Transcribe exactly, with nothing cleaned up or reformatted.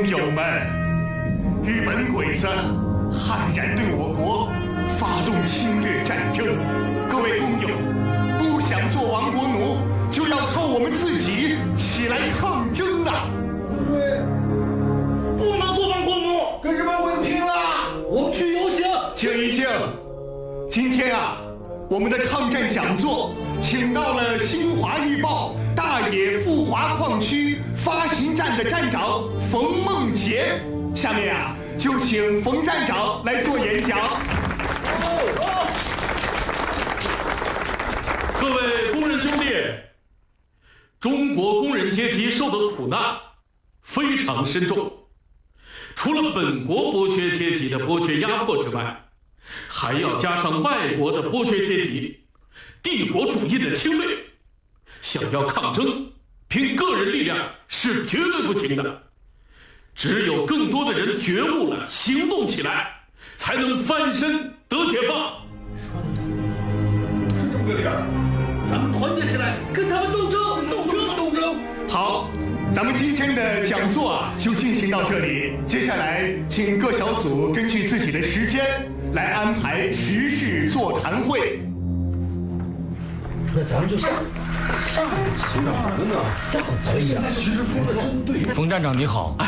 工友们，日本鬼子悍然对我国发动侵略战争，各位工友，不想做亡国奴，就要靠我们自己起来抗争啊！ 不对， 不能做亡国奴， 跟日本鬼子拼了！ 我们去游行。 静一静，今天啊，我们的抗战讲座请到了新华日报大冶富华矿区发行站的站长冯梦杰，下面啊，就请冯站长来做演讲。 各位工人兄弟，中国工人阶级受的苦难非常深重，除了本国剥削阶级的剥削压迫之外，还要加上外国的剥削阶级、帝国主义的侵略。想要抗争，凭个人力量是绝对不行的。只有更多的人觉悟了，行动起来，才能翻身得解放。 说的对，是这么个理儿。咱们团结起来，跟他们斗争，斗争，斗争。 好，咱们今天的讲座啊，就进行到这里。接下来，请各小组根据自己的时间来安排时事座谈会。 那咱们就上上行哪儿呢？下午才。现在其实说的真对。 冯站长你好， 哎，